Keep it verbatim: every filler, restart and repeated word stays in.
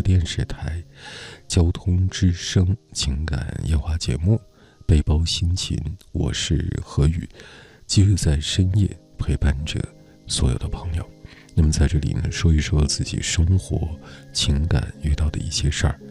电视台交通之声情感夜话节目背包心情，我是何宇，继续在深夜陪伴着所有的朋友。那么在这里呢，说一说自己生活情感遇到的一些事儿。